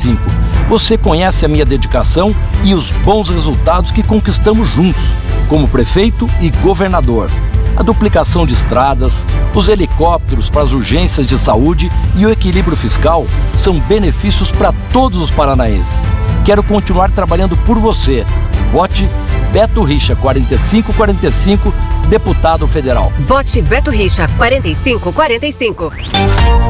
45. Você conhece a minha dedicação e os bons resultados que conquistamos juntos, como prefeito e governador. A duplicação de estradas, os helicópteros para as urgências de saúde e o equilíbrio fiscal são benefícios para todos os paranaenses. Quero continuar trabalhando por você. Vote Beto Richa 4545, deputado federal. Vote Beto Richa 4545.